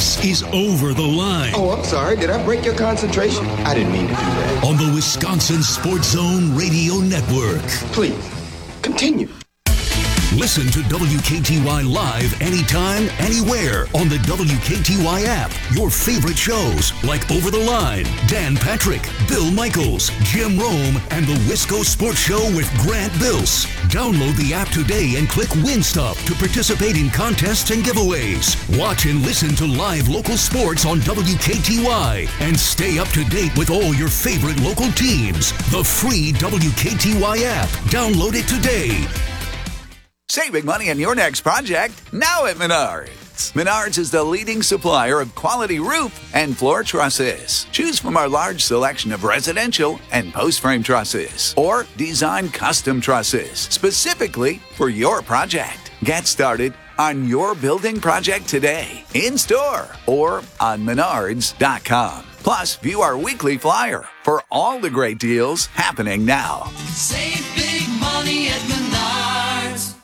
This is Over the Line. Oh, I'm sorry. Did I break your concentration? I didn't mean to do that. On the Wisconsin Sports Zone Radio Network. Please, continue. Listen to WKTY live anytime, anywhere on the WKTY app. Your favorite shows like Over the Line, Dan Patrick, Bill Michaels, Jim Rome, and the Wisco Sports Show with Grant Bills. Download the app today and click Win Stuff to participate in contests and giveaways. Watch and listen to live local sports on WKTY and stay up to date with all your favorite local teams. The free WKTY app. Download it today. Saving money on your next project, now at Menards. Menards is the leading supplier of quality roof and floor trusses. Choose from our large selection of residential and post-frame trusses, or design custom trusses specifically for your project. Get started on your building project today, in-store or on menards.com. Plus, view our weekly flyer for all the great deals happening now. Save big money at Menards.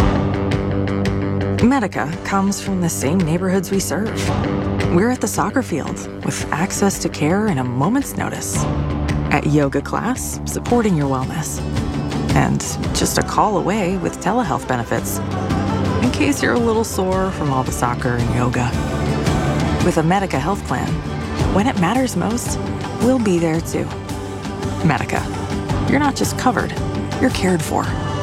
Medica comes from the same neighborhoods we serve. We're at the soccer field with access to care in a moment's notice. At yoga class, supporting your wellness. And just a call away with telehealth benefits, in case you're a little sore from all the soccer and yoga. With a Medica health plan, when it matters most, we'll be there too. Medica. You're not just covered, you're cared for.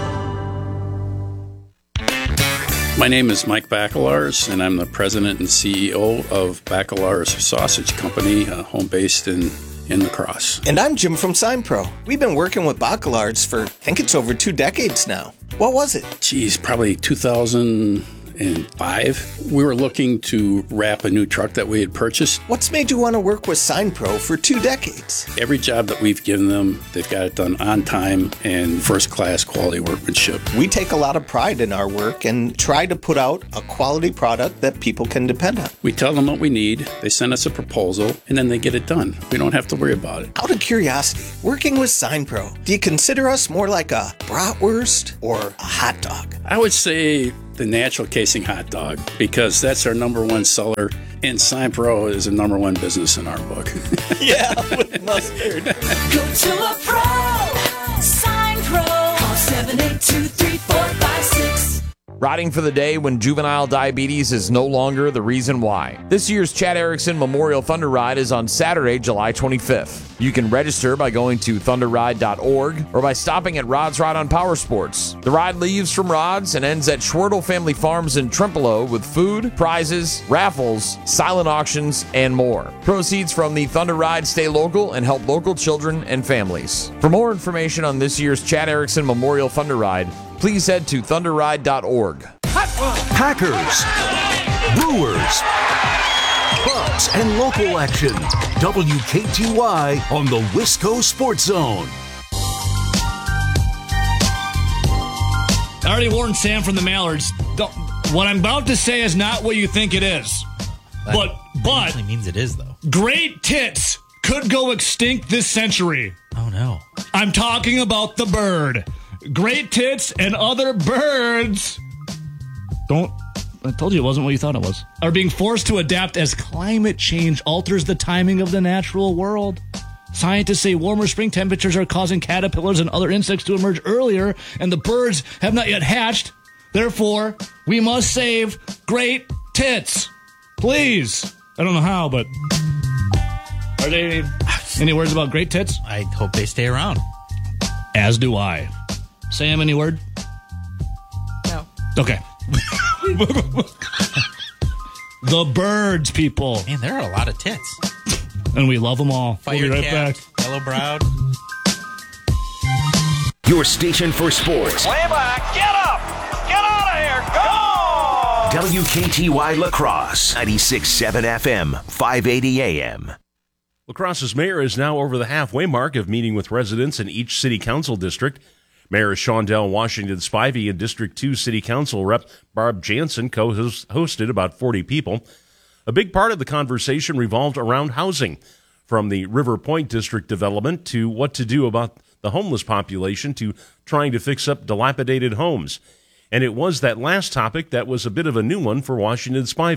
My name is Mike Bacelars, and I'm the president and CEO of Bacelars Sausage Company, home based in La Crosse. And I'm Jim from SignPro. We've been working with Bacelars for, I think it's over 2 decades now. What was it? Geez, probably 2005. We were looking to wrap a new truck that we had purchased. What's made you want to work with SignPro for 2 decades? Every job that we've given them, they've got it done on time and first-class quality workmanship. We take a lot of pride in our work and try to put out a quality product that people can depend on. We tell them what we need, they send us a proposal, and then they get it done. We don't have to worry about it. Out of curiosity, working with SignPro, do you consider us more like a bratwurst or a hot dog? I would say the natural casing hot dog, because that's our number one seller, and SignPro is the number one business in our book. Yeah, with mustard. Go to a pro. SignPro. Call 782-3456. Riding for the day when juvenile diabetes is no longer the reason why. This year's Chad Erickson Memorial Thunder Ride is on Saturday, July 25th. You can register by going to thunderride.org or by stopping at Rod's Ride on Power Sports. The ride leaves from Rod's and ends at Schwertle Family Farms in Trempealeau with food, prizes, raffles, silent auctions, and more. Proceeds from the Thunder Ride stay local and help local children and families. For more information on this year's Chad Erickson Memorial Thunder Ride, please head to thunderride.org. Packers, Brewers, Bucks, and local action. WKTY on the Wisco Sports Zone. I already warned Sam from the Mallards. What I'm about to say is not what you think it is. But usually means it is, though. Great tits could go extinct this century. Oh, no. I'm talking about the bird. Great tits and other birds I told you it wasn't what you thought it was. Are being forced to adapt as climate change alters the timing of the natural world. Scientists say warmer spring temperatures are causing caterpillars and other insects to emerge earlier, and the birds have not yet hatched. Therefore, we must save great tits. Please. I don't know how, but are there any words about great tits? I hope they stay around. As do I. Sam, any word? No. Okay. The birds, people. Man, there are a lot of tits. And we love them all. Fire We'll be right capped, back. yellow browed. Your station for sports. Way back. Get up. Get out of here. Go. WKTY La Crosse, 96.7 FM, 580 AM. La Crosse's mayor is now over the halfway mark of meeting with residents in each city council district. Mayor Shondell Washington Spivey and District 2 City Council Rep Barb Jansen co-hosted about 40 people. A big part of the conversation revolved around housing, from the River Point District development to what to do about the homeless population to trying to fix up dilapidated homes. And it was that last topic that was a bit of a new one for Washington Spivey.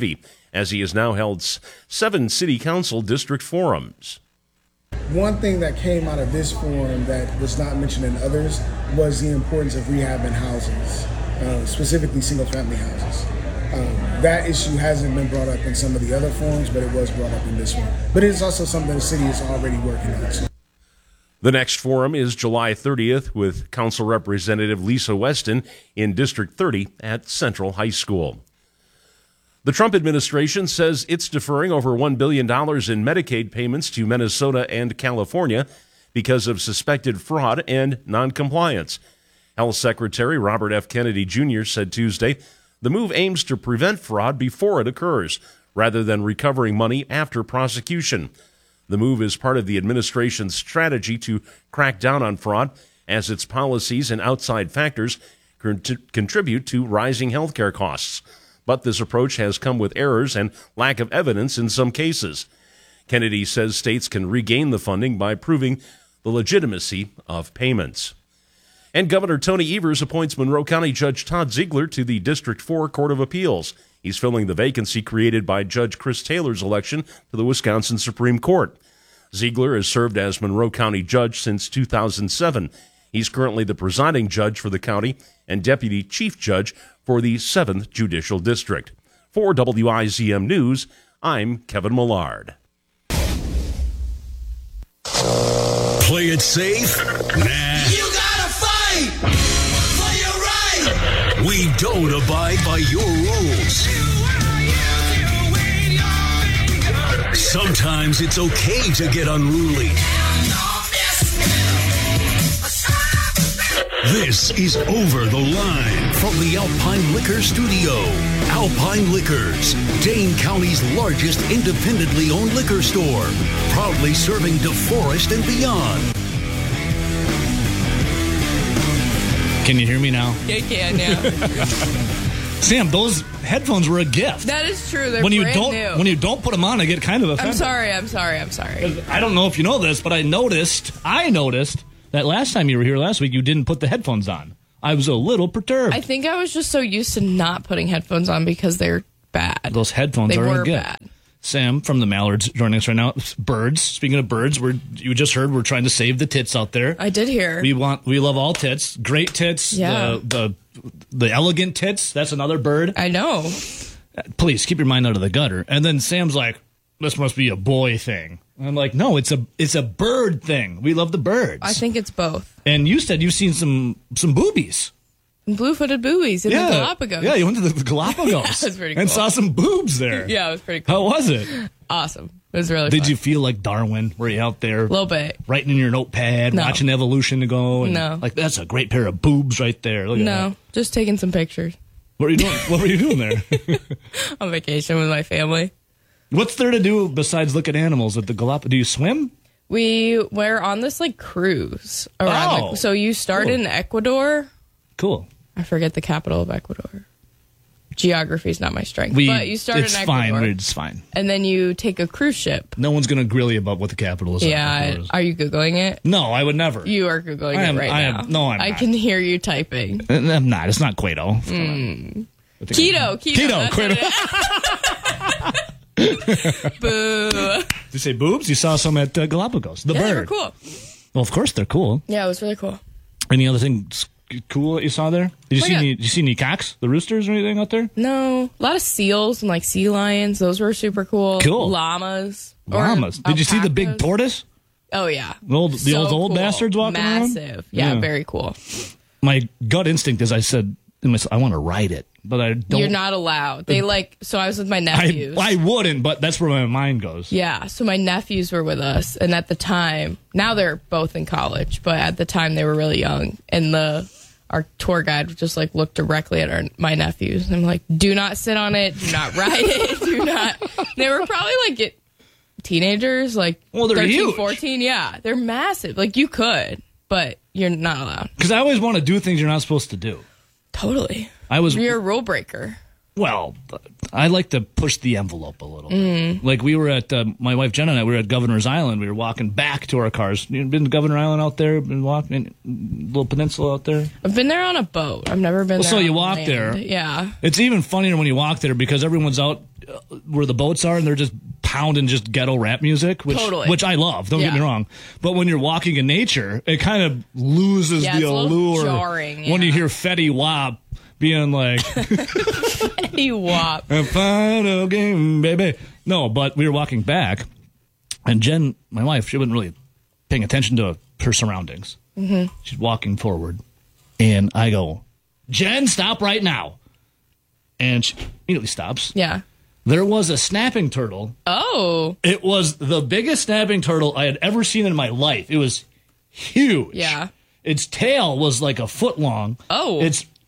as he has now held 7 city council district forums. One thing that came out of this forum that was not mentioned in others was the importance of rehabbing houses, specifically single-family houses. That issue hasn't been brought up in some of the other forums, but it was brought up in this one. But it's also something the city is already working on. The next forum is July 30th with Council Representative Lisa Weston in District 30 at Central High School. The Trump administration says it's deferring over $1 billion in Medicaid payments to Minnesota and California because of suspected fraud and noncompliance. Health Secretary Robert F. Kennedy Jr. said Tuesday the move aims to prevent fraud before it occurs, rather than recovering money after prosecution. The move is part of the administration's strategy to crack down on fraud, as its policies and outside factors contribute to rising healthcare costs. But this approach has come with errors and lack of evidence in some cases. Kennedy says states can regain the funding by proving the legitimacy of payments. And Governor Tony Evers appoints Monroe County Judge Todd Ziegler to the District 4 Court of Appeals. He's filling the vacancy created by Judge Chris Taylor's election to the Wisconsin Supreme Court. Ziegler has served as Monroe County Judge since 2007. He's currently the presiding judge for the county and deputy chief judge for the 7th Judicial District. For WIZM News, I'm Kevin Millard. Play it safe? Nah. You gotta fight for your right. We don't abide by your rules. Sometimes it's okay to get unruly. This is Over the Line from the Alpine Liquor Studio. Alpine Liquors, Dane County's largest independently owned liquor store, proudly serving DeForest and beyond. Can you hear me now? Yeah, I can, yeah. Sam, those headphones were a gift. That is true. They're when you brand don't new. when you don't put them on, I get kind of offended. I'm sorry. I don't know if you know this, but I noticed that last time you were here last week, you didn't put the headphones on. I was a little perturbed. I think I was just so used to not putting headphones on because they're bad. Those headphones they are were a gift. bad. Sam from the Mallards joining us right now. Birds. Speaking of birds, you just heard we're trying to save the tits out there. I did hear. We love all tits. Great tits. Yeah. The elegant tits. That's another bird. I know. Please keep your mind out of the gutter. And then Sam's like, this must be a boy thing. I'm like, no, it's a bird thing. We love the birds. I think it's both. And you said you've seen some boobies. Blue-footed boobies in the Galapagos. Yeah, you went to the Galapagos. Yeah, that was pretty cool. And saw some boobs there. Yeah, it was pretty cool. How was it? Awesome. It was really Did fun. you feel like Darwin? Were you out there? A little bit. Writing in your notepad, No. watching evolution to go? And No. Like, that's a great pair of boobs right there. Look at No, that. just taking some pictures. What were you doing? What were you doing there? On vacation with my family. What's there to do besides look at animals at the Galapagos? Do you swim? We're on this like cruise around. So you start in Ecuador. Cool. I forget the capital of Ecuador. Geography is not my strength. But you start in Ecuador. It's fine. And then you take a cruise ship. No one's going to grill you about what the capital is. Yeah. Are you Googling it? No, I would never. You are Googling it right now. No, I'm I not. can hear you typing. I'm not. It's not Quato. Keto. Boo. Did you say boobs? You saw some at Galapagos. The Yeah, bird. they were cool. Well, of course they're cool. Yeah, it was really cool. Any other things cool that you saw there? Did you see any cocks, the roosters, or anything out there? No. A lot of seals and like sea lions. Those were super cool. Cool. Llamas. Llamas. Did you see the big alpacas. tortoise? Oh, yeah. The old cool. bastards walking around? Massive. Yeah, very cool. My gut instinct is I said to myself, I want to ride it, but I don't. You're not allowed. They so I was with my nephews. I wouldn't, but that's where my mind goes. Yeah, so my nephews were with us, and at the time, now they're both in college, but at the time they were really young, and our tour guide just like looked directly at my nephews, and I'm like, do not sit on it, do not ride it, do not. They were probably like teenagers, like they're 13, huge. 14, yeah, they're massive. Like you could, but you're not allowed. Because I always want to do things you're not supposed to do. Totally. You're a rule breaker. Well, I like to push the envelope a little little bit. Like we were at, my wife Jenna and I, we were at Governor's Island. We were walking back to our cars. You been to Governor Island out there? Been walking, little peninsula out there? I've been there on a boat. I've never been there. So you on walk land. there. Yeah. It's even funnier when you walk there because everyone's out where the boats are and they're just pounding just ghetto rap music, which I love. Don't get me wrong. But when you're walking in nature, it kind of loses the it's a little allure jarring, when you hear Fetty Wap being like, Fetty Wap. a final game, baby. No, but we were walking back, and Jen, my wife, she wasn't really paying attention to her surroundings. Mm-hmm. She's walking forward, and I go, Jen, stop right now. And she immediately stops. Yeah. There was a snapping turtle. Oh. It was the biggest snapping turtle I had ever seen in my life. It was huge. Yeah. Its tail was like a foot long. Oh.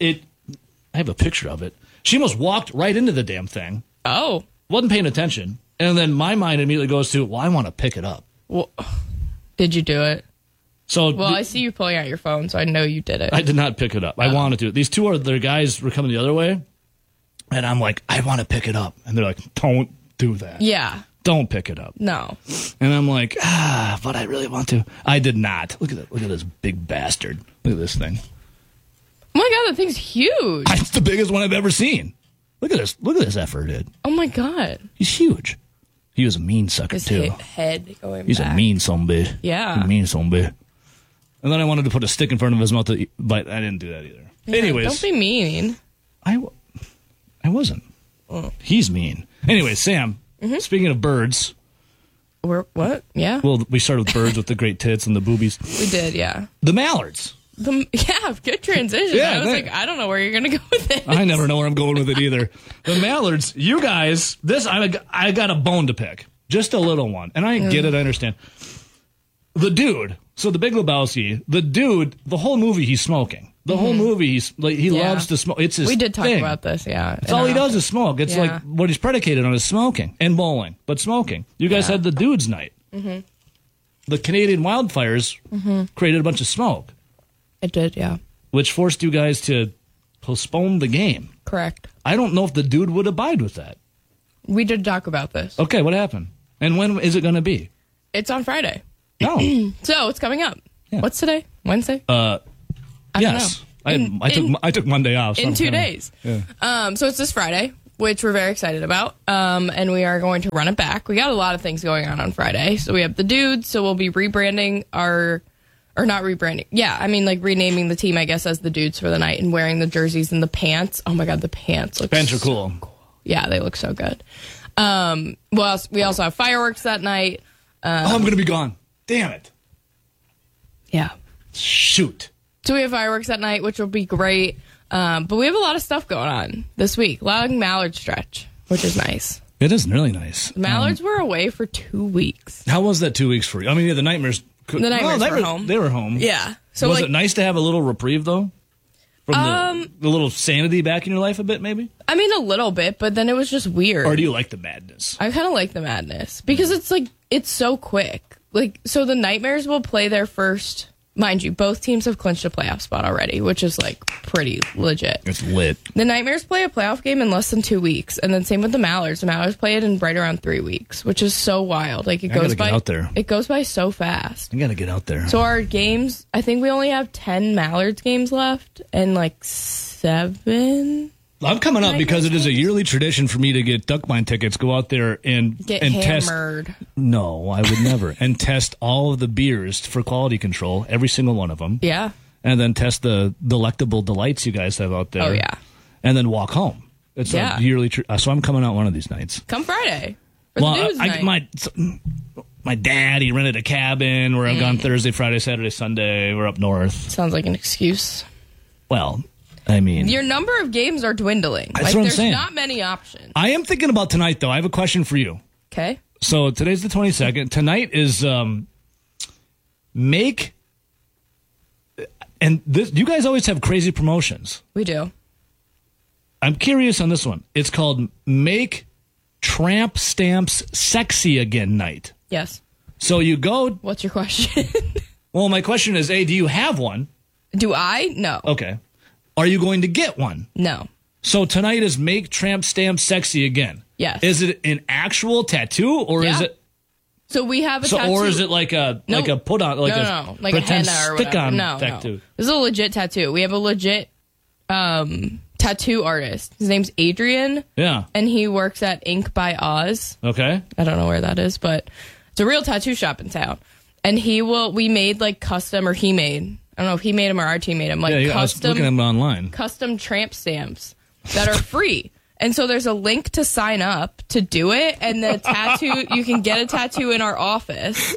I have a picture of it. She almost walked right into the damn thing. Oh. Wasn't paying attention. And then my mind immediately goes to, well, I want to pick it up. Well, did you do it? So I see you pulling out your phone, so I know you did it. I did not pick it up. I wanted to. These two other guys were coming the other way, and I'm like, I want to pick it up. And they're like, don't do that. Yeah. Don't pick it up. No. And I'm like, but I really want to. I did not. Look at that. Look at this big bastard. Look at this thing. Oh my God, that thing's huge. It's the biggest one I've ever seen. Look at this. Look at this effort, dude. Oh my God. He's huge. He was a mean sucker, His too. head going He's back. a mean zombie. Yeah. He's a mean zombie. And then I wanted to put a stick in front of his mouth, but I didn't do that either. Yeah, Anyways. Don't be mean. I wasn't. Oh. He's mean. Anyways, Sam, speaking of birds. What? Yeah. Well, we started with birds with the great tits and the boobies. We did, yeah. The mallards. Yeah, good transition. Yeah, I was like, I don't know where you're going to go with this. I never know where I'm going with it either. The mallards, you guys, I got a bone to pick. Just a little one. And I get it, I understand. The dude, so the Big Lebowski, the dude, the whole movie he's smoking. The whole movie he loves to smoke. It's his We did talk thing. about this, yeah. That's all he does is smoke. It's like what he's predicated on is smoking and bowling, but smoking. You guys had the dude's night. Mm-hmm. The Canadian wildfires created a bunch of smoke. It did, yeah. Which forced you guys to postpone the game. Correct. I don't know if the dude would abide with that. We did talk about this. Okay, what happened? And when is it going to be? It's on Friday. No. So it's coming up. Yeah. What's today? Wednesday? Yes. don't know. I took Monday off. So in I'm 2 kinda- days. Yeah. So it's this Friday, which we're very excited about. And we are going to run it back. We got a lot of things going on Friday. So we have the dudes. So we'll be rebranding or not rebranding. Yeah, I mean, like renaming the team, I guess, as the dudes for the night and wearing the jerseys and the pants. Oh my God, the pants look Pants are cool. Yeah, they look so good. We also have fireworks that night. I'm going to be gone. Damn it. Yeah. Shoot. So we have fireworks that night, which will be great. But we have a lot of stuff going on this week. A lot of mallard stretch, which is nice. It is really nice. Mallards were away for 2 weeks. How was that 2 weeks for you? I mean, yeah, the Nightmares. The Nightmares they were home. They were home. Yeah. So was it nice to have a little reprieve, though? From the little sanity back in your life a bit, maybe? I mean, a little bit, but then it was just weird. Or do you like the madness? I kind of like the madness because it's so quick. Like, so the Nightmares will play their first. Mind you, both teams have clinched a playoff spot already, which is like pretty legit. It's lit. The Nightmares play a playoff game in less than 2 weeks, and then same with the Mallards. The Mallards play it in right around 3 weeks, which is so wild. Like it goes by out there. It goes by so fast. You got to get out there. So our games, I think we only have 10 Mallards games left, and like 7. I'm coming up because it is a yearly tradition for me to get duck blind tickets, go out there and Get hammered. test. No, I would never. And test all of the beers for quality control, every single one of them. Yeah. And then test the delectable delights you guys have out there. Oh, yeah. And then walk home. It's a yearly so I'm coming out one of these nights. Come Friday. For the dudes night. My dad, he rented a cabin. We're gone Thursday, Friday, Saturday, Sunday. We're up north. Sounds like an excuse. Well, I mean, Your number of games are dwindling. That's what I'm there's saying. not many options. I am thinking about tonight, though. I have a question for you. Okay. So today's the 22nd. Tonight is make, and this, you guys always have crazy promotions. We do. I'm curious on this one. It's called Make Tramp Stamps Sexy Again Night. Yes. So you go. What's your question? Well, my question is, A, do you have one? Do I? No. Okay. Are you going to get one? No. So tonight is Make Tramp Stamps Sexy Again. Yes. Is it an actual tattoo or is it? So we have a tattoo. Or is it like a put on like no, like a henna or whatever. stick on no. tattoo? This is a legit tattoo. We have a legit tattoo artist. His name's Adrian. Yeah. And he works at Ink by Oz. Okay. I don't know where that is, but it's a real tattoo shop in town. And we made like custom, or he made, I don't know if he made them or our team made them, like I was looking at them online. Custom tramp stamps that are free. And so there's a link to sign up to do it, and the tattoo, you can get a tattoo in our office.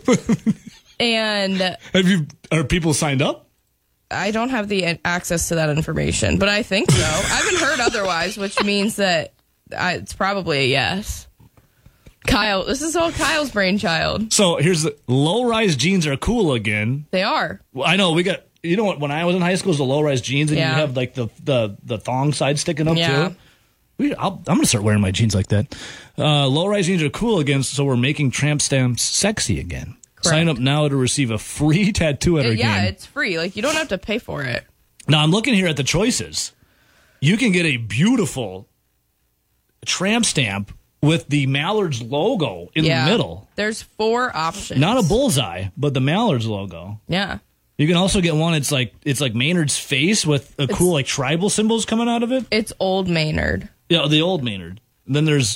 And are people signed up? I don't have the access to that information, but I think so. I haven't heard otherwise, which means that it's probably a yes. Kyle, this is all Kyle's brainchild. So here's the low-rise jeans are cool again. They are. Well, I know we got. You know what? When I was in high school, it was the low-rise jeans, and you have like the thong side sticking up too. I'm gonna start wearing my jeans like that. Low-rise jeans are cool again, so we're making tramp stamps sexy again. Correct. Sign up now to receive a free tattoo at our game. Yeah, it's free. Like, you don't have to pay for it. Now I'm looking here at the choices. You can get a beautiful tramp stamp with the Mallards logo in the middle. There's 4 options. Not a bullseye, but the Mallards logo. Yeah. You can also get one. It's like Maynard's face with cool like tribal symbols coming out of it. It's Old Maynard. Yeah, the Old Maynard. Then there's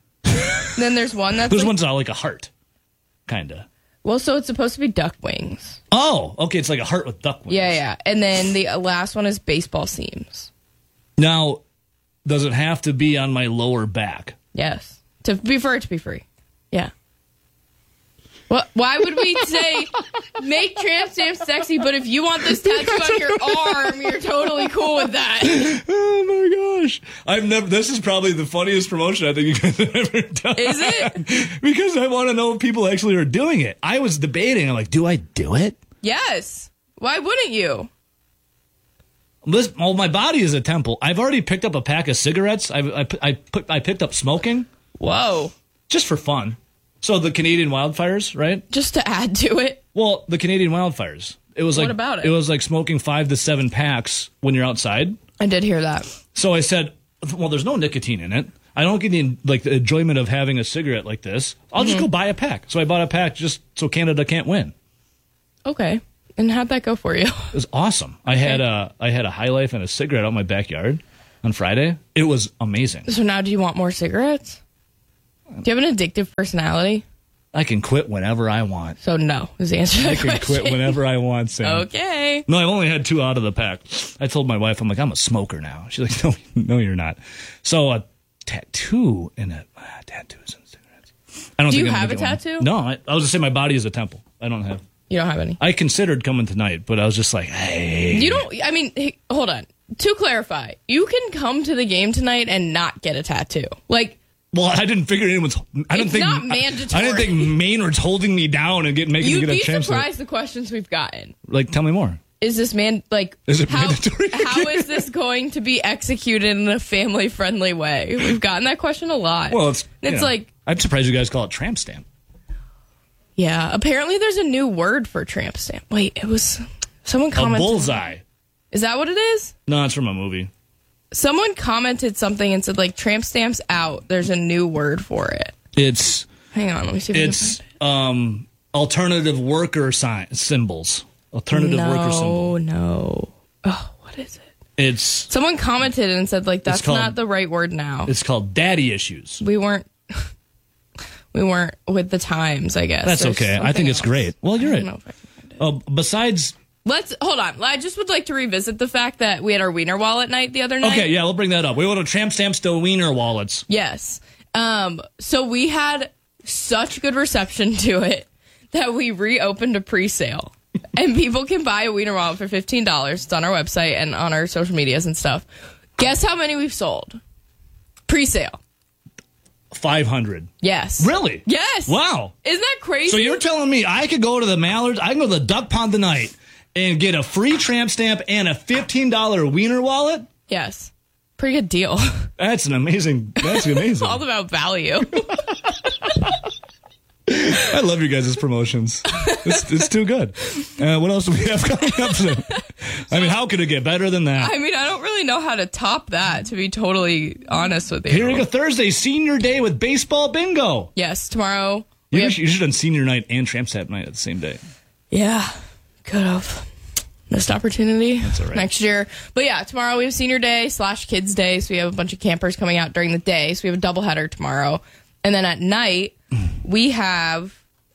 one that's one's like a heart, kinda. Well, so it's supposed to be duck wings. Oh, okay. It's like a heart with duck wings. Yeah. And then the last one is baseball seams. Now, does it have to be on my lower back? Yes. For it to be free. Yeah. Well, why would we say make tramp stamps sexy, but if you want this tattoo on your arm, you're totally cool with that? Oh my gosh. This is probably the funniest promotion I think you guys have ever done. Is it? Because I want to know if people actually are doing it. I was debating. I'm like, do I do it? Yes. Why wouldn't you? My body is a temple. I've already picked up a pack of cigarettes. I picked up smoking. Whoa. Just for fun. So the Canadian wildfires, right? Just to add to it. Well, the Canadian wildfires. It was what about it? It was like smoking 5 to 7 packs when you're outside. I did hear that. So I said, well, there's no nicotine in it. I don't get the enjoyment of having a cigarette like this. I'll just go buy a pack. So I bought a pack just so Canada can't win. Okay. And how'd that go for you? It was awesome. I had a High Life and a cigarette out in my backyard on Friday. It was amazing. So now do you want more cigarettes? Do you have an addictive personality? I can quit whenever I want. So no is the answer to that question. I can quit whenever I want, Sam. Okay. No, I've only had 2 out of the pack. I told my wife, I'm like, I'm a smoker now. She's like, no, you're not. So a tattoo and tattoos and cigarettes. Do you have a tattoo? No, I was going to say my body is a temple. I don't have. You don't have any? I considered coming tonight, but I was just like, hey. You don't, I mean, hold on. To clarify, you can come to the game tonight and not get a tattoo. Like, well, I didn't figure anyone's. It's not mandatory. I didn't think Maynard's holding me down and making me get a chance. You'd be surprised the questions we've gotten. Like, tell me more. Is this Is it mandatory? How is this going to be executed in a family-friendly way? We've gotten that question a lot. Well, it's like, I'm surprised you guys call it tramp stamp. Yeah, apparently there's a new word for tramp stamp. Wait, it was someone commented. A bullseye. Is that what it is? No, it's from a movie. Someone commented something and said, like, tramp stamps out. There's a new word for it. It's. Hang on, let me see if it's alternative worker symbols. Alternative worker symbol. No. Oh, what is it? It's. Someone commented and said, like, that's not the right word now. It's called daddy issues. We weren't with the times, I guess. That's okay. I think it's great. Well, you're right. Besides. Hold on. I just would like to revisit the fact that we had our Wiener Wallet night the other night. Okay, yeah, we'll bring that up. We went to tramp stamps to Wiener Wallets. Yes. So we had such good reception to it that we reopened a pre-sale. And people can buy a Wiener Wallet for $15. It's on our website and on our social medias and stuff. Guess how many we've sold? Pre-sale. 500. Yes. Really? Yes. Wow. Isn't that crazy? So you're telling me I could go to the Mallards, I can go to the Duck Pond tonight and get a free tramp stamp and a $15 Wiener Wallet? Yes. Pretty good deal. That's amazing. It's all about value. I love you guys' promotions. It's too good. What else do we have coming up today? I mean, how could it get better than that? I mean, I don't really know how to top that, to be totally honest with you. Here we go, Thursday, senior day with baseball bingo. Yes, tomorrow. You should have done senior night and Tramp Stamp night at the same day. Yeah, could have. Missed opportunity. That's all right. Next year. But yeah, tomorrow we have senior day / kids day. So we have a bunch of campers coming out during the day. So we have a doubleheader tomorrow. And then at night, we have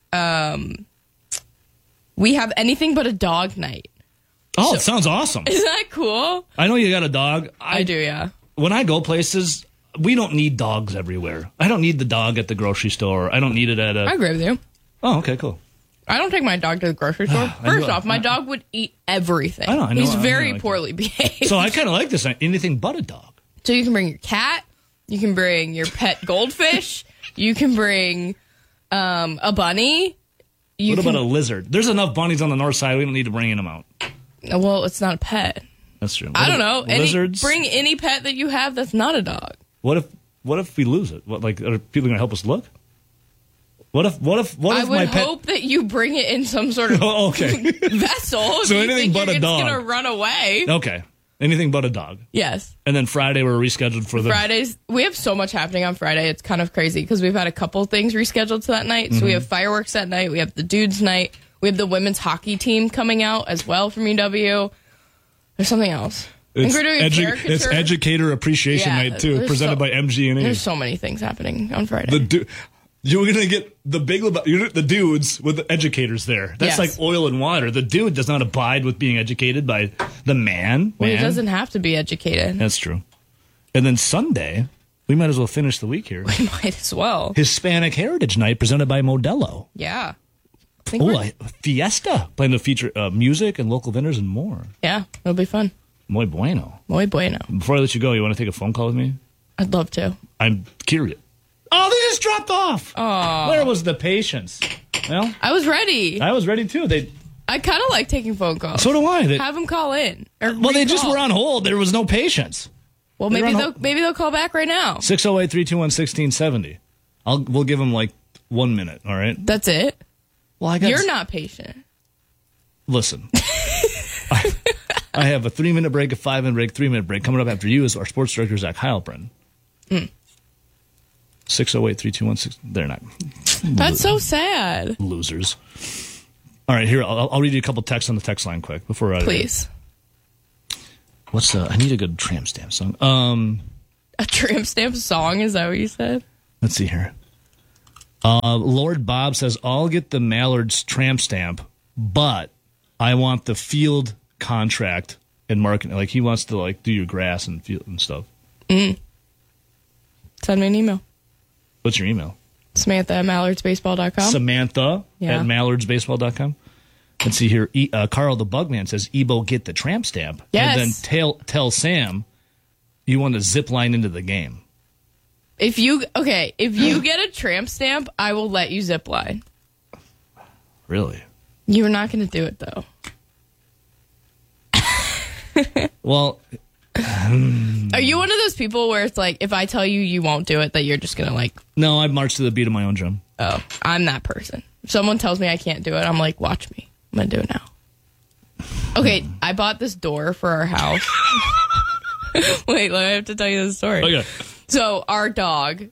anything but a dog night. Oh, it sounds awesome. Isn't that cool? I know you got a dog. I do, yeah. When I go places, we don't need dogs everywhere. I don't need the dog at the grocery store. I don't need it at a... I agree with you. Oh, okay, cool. I don't take my dog to the grocery store. First off, my dog would eat everything. I know. He's very poorly behaved. So I kind of like this. Anything but a dog. So you can bring your cat. You can bring your pet goldfish. You can bring a bunny. What about a lizard? There's enough bunnies on the north side. We don't need to bring them out. Well, it's not a pet. That's true. I don't know. Lizards? Bring any pet that you have that's not a dog. What if we lose it? Are people going to help us look? What if I would my pet... hope that you bring it in some sort of vessel. So anything but a dog. It's going to run away. Okay. Anything but a dog. Yes. And then Friday we're rescheduled for Fridays. We have so much happening on Friday. It's kind of crazy because we've had a couple things rescheduled to that night. So we have fireworks that night. We have the dudes night. We have the women's hockey team coming out as well from UW. There's something else. It's, we're doing it's Educator Appreciation Night too, presented by MG&E. There's so many things happening on Friday. You're going to get the the dudes with the educators there. That's like oil and water. The dude does not abide with being educated by the man. Well, he doesn't have to be educated. That's true. And then Sunday, we might as well finish the week here. We might as well. Hispanic Heritage Night presented by Modelo. Yeah. Fiesta. Plan to feature music and local vendors and more. Yeah, it'll be fun. Muy bueno. Muy bueno. Before I let you go, you want to take a phone call with me? I'd love to. I'm curious. Oh, they just dropped off. Oh. Where was the patience? Well, I was ready. I was ready too. I kind of like taking phone calls. So do I. Have them call in. They just were on hold. There was no patience. Well, maybe they'll call back right now. 608-321-1670. We'll give them like 1 minute. All right. That's it. Well, you're not patient. Listen. I have a 3-minute break, a 5-minute break, 3-minute break. Coming up after you is our sports director, Zach Heilprin. 608-321-6. They're not. That's so sad. Losers. All right, here, I'll read you a couple texts on the text line quick before we're out of here. Please. I need a good Tramp Stamp song. A Tramp Stamp song? Is that what you said? Let's see here. Lord Bob says, I'll get the Mallards Tramp Stamp, but I want the field contract and marketing. Like, he wants to, do your grass and field and stuff. Send me an email. What's your email? Samantha at mallardsbaseball.com. Samantha at mallardsbaseball.com. Let's see here. Carl the Bugman says, Ebo, get the Tramp Stamp. Yes. And then tell Sam you want to zip line into the game. If you get a Tramp Stamp, I will let you zip line. Really? You're not going to do it, though. Well... Are you one of those people where it's like, if I tell you you won't do it, that you're just going to No, I march to the beat of my own drum. Oh, I'm that person. If someone tells me I can't do it, I'm like, watch me. I'm going to do it now. Okay, I bought this door for our house. Wait, I have to tell you the story. Okay. So our dog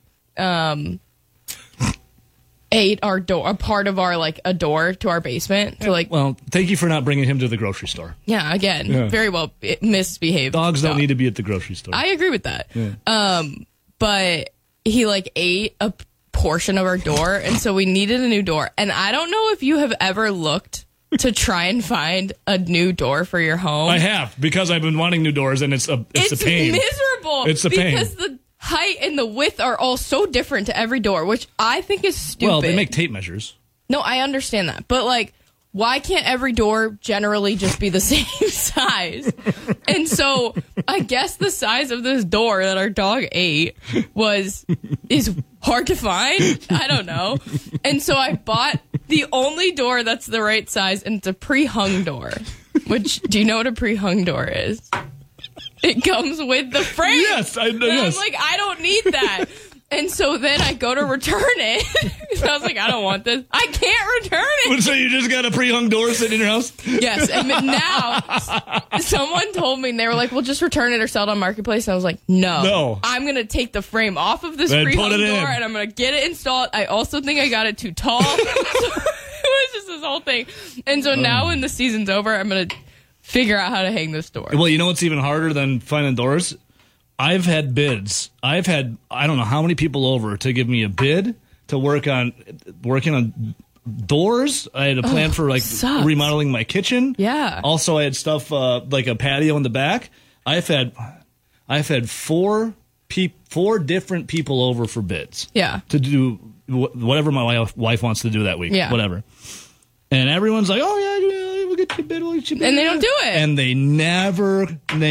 ate our door, a part of our a door to our basement. So well, thank you for not bringing him to the grocery store. Yeah, again, very well misbehaved. Dogs don't need to be at the grocery store. I agree with that. Yeah. But he ate a portion of our door, and so we needed a new door. And I don't know if you have ever looked to try and find a new door for your home. I have, because I've been wanting new doors, and it's a pain. Miserable. It's a pain. Because the height and the width are all so different to every door, which I think is stupid. Well, they make tape measures. No, I understand that. But, why can't every door generally just be the same size? And so I guess the size of this door that our dog ate is hard to find. I don't know. And so I bought the only door that's the right size, and it's a pre-hung door. Which, do you know what a pre-hung door is? It comes with the frame. Yes, I know. Yes. I'm like, I don't need that. And so then I go to return it. So I was like, I don't want this. I can't return it. So you just got a pre-hung door sitting in your house? Yes. And now someone told me, and they were like, well, just return it or sell it on Marketplace. And I was like, no. I'm going to take the frame off of this pre-hung door and I'm going to get it installed. I also think I got it too tall. So it was just this whole thing. And so now when the season's over, I'm going to figure out how to hang this door. Well, you know what's even harder than finding doors? I've had bids. I've had I don't know how many people over to give me a bid to working on doors. I had a plan for remodeling my kitchen. Yeah. Also, I had stuff like a patio in the back. I've had four different people over for bids. Yeah. To do whatever my wife wants to do that week. Yeah. Whatever. And everyone's like, oh yeah, we'll get you a bid. And they don't do it. And they never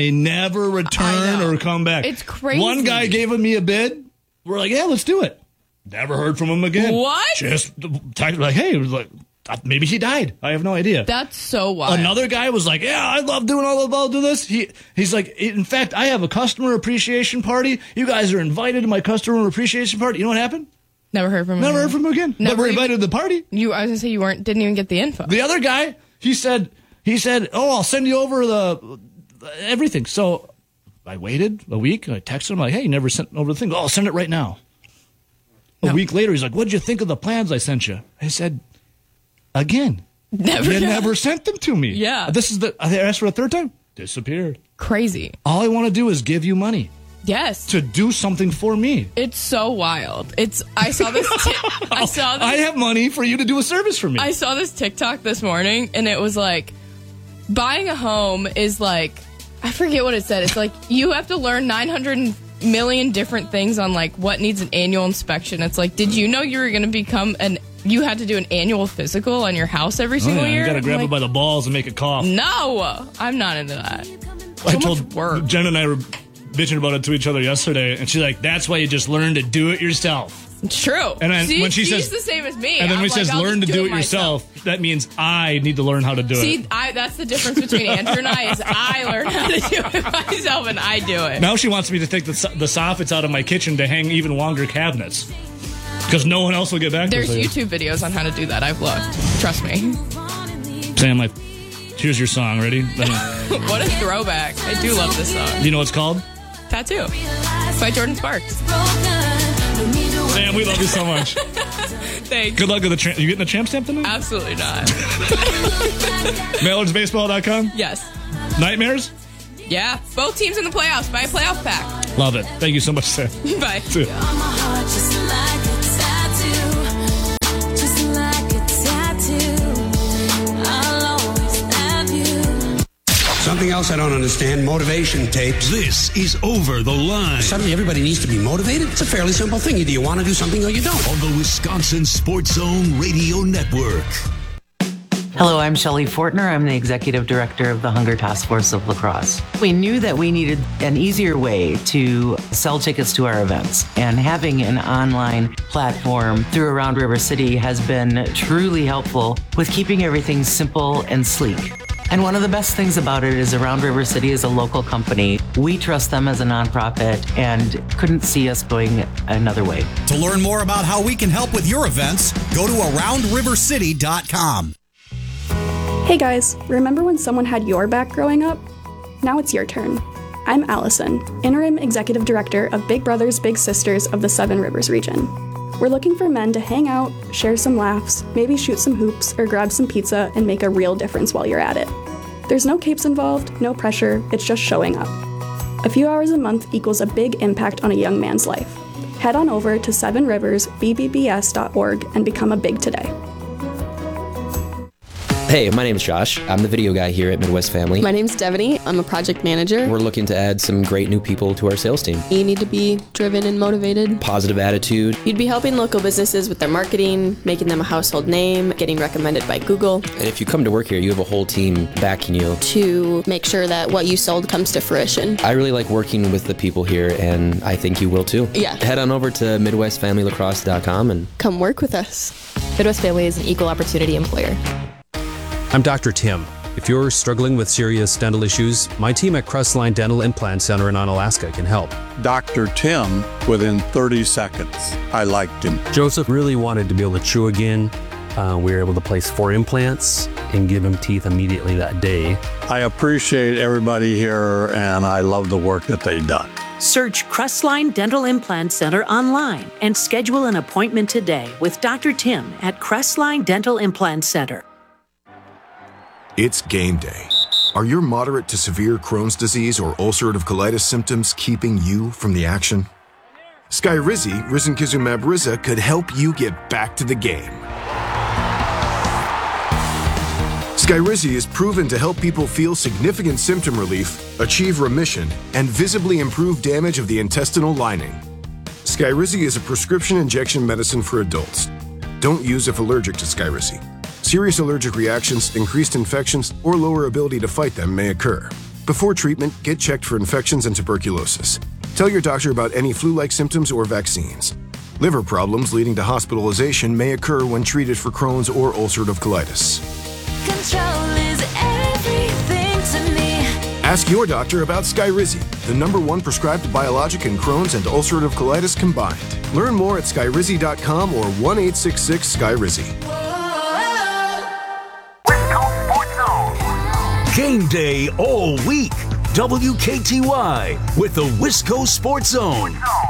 return or come back. It's crazy. One guy gave me a bid. We're like, yeah, let's do it. Never heard from him again. What? Just like, hey, it was like maybe he died. I have no idea. That's so wild. Another guy was like, yeah, I love doing I'll do this. He's like, in fact, I have a customer appreciation party. You guys are invited to my customer appreciation party. You know what happened? Never heard from him. Never heard from him again. Never invited to the party. I was gonna say didn't even get the info. The other guy, he said, oh, I'll send you over the everything. So I waited a week. I texted him like, hey, you never sent over the thing. Oh, I'll send it right now. A week later, he's like, what'd you think of the plans I sent you? I said, again, you never sent them to me. Yeah. I asked for a third time. Disappeared. Crazy. All I want to do is give you money. Yes. To do something for me. It's so wild. I saw this. I have money for you to do a service for me. I saw this TikTok this morning, and it was like, buying a home is like, I forget what it said. It's like you have to learn 900 million different things on like what needs an annual inspection. It's like, did you know you were going to you had to do an annual physical on your house every single year? You got to grab it by the balls and make it cough. No, I'm not into that. I told Jen and I were bitching about it to each other yesterday, and she's like, that's why you just learn to do it yourself. It's true. And then when she's the same as me. And then when she says learn to do it myself. yourself, that means I need to learn how to do it. That's the difference between Andrew and I is I learn how to do it myself and I do it. Now she wants me to take the soffits out of my kitchen to hang even longer cabinets. Because no one else will get back to us. There's YouTube videos on how to do that. I've looked. Trust me. Sam, here's your song. Ready? What a throwback. I do love this song. You know what it's called? Tattoo by Jordan Sparks. Sam, we love you so much. Thanks. Good luck with the you getting the champ stamp tonight? Absolutely not. MailerdsBaseball.com? Yes. Nightmares? Yeah. Both teams in the playoffs. Buy a playoff pack. Love it. Thank you so much, Sam. Bye. See ya. Something else I don't understand, motivation tapes. This is Over the Line. Suddenly everybody needs to be motivated? It's a fairly simple thing. Either you want to do something or you don't. On the Wisconsin Sports Zone Radio Network. Hello, I'm Shelley Fortner. I'm the Executive Director of the Hunger Task Force of La Crosse. We knew that we needed an easier way to sell tickets to our events, and having an online platform through Around River City has been truly helpful with keeping everything simple and sleek. And one of the best things about it is Around River City is a local company. We trust them as a nonprofit and couldn't see us going another way. To learn more about how we can help with your events, go to AroundRiverCity.com. Hey guys, remember when someone had your back growing up? Now it's your turn. I'm Allison, Interim Executive Director of Big Brothers Big Sisters of the Seven Rivers region. We're looking for men to hang out, share some laughs, maybe shoot some hoops or grab some pizza and make a real difference while you're at it. There's no capes involved, no pressure, it's just showing up. A few hours a month equals a big impact on a young man's life. Head on over to sevenriversbbbs.org and become a Big today. Hey, my name's Josh. I'm the video guy here at Midwest Family. My name's Devaney. I'm a project manager. We're looking to add some great new people to our sales team. You need to be driven and motivated. Positive attitude. You'd be helping local businesses with their marketing, making them a household name, getting recommended by Google. And if you come to work here, you have a whole team backing you. To make sure that what you sold comes to fruition. I really like working with the people here, and I think you will too. Yeah. Head on over to MidwestFamilyLacrosse.com and come work with us. Midwest Family is an equal opportunity employer. I'm Dr. Tim. If you're struggling with serious dental issues, my team at Crestline Dental Implant Center in Onalaska can help. Dr. Tim, within 30 seconds, I liked him. Joseph really wanted to be able to chew again. We were able to place 4 implants and give him teeth immediately that day. I appreciate everybody here, and I love the work that they've done. Search Crestline Dental Implant Center online and schedule an appointment today with Dr. Tim at Crestline Dental Implant Center. It's game day. Are your moderate to severe Crohn's disease or ulcerative colitis symptoms keeping you from the action? Skyrizi, risankizumab Riza, could help you get back to the game. Skyrizi is proven to help people feel significant symptom relief, achieve remission, and visibly improve damage of the intestinal lining. Skyrizi is a prescription injection medicine for adults. Don't use if allergic to Skyrizi. Serious allergic reactions, increased infections, or lower ability to fight them may occur. Before treatment, get checked for infections and tuberculosis. Tell your doctor about any flu-like symptoms or vaccines. Liver problems leading to hospitalization may occur when treated for Crohn's or ulcerative colitis. Control is everything to me. Ask your doctor about Skyrizi, the #1 prescribed biologic in Crohn's and ulcerative colitis combined. Learn more at skyrizi.com or 1-866-SKYRIZI. Game day all week. WKTY with the Wisco Sports Zone.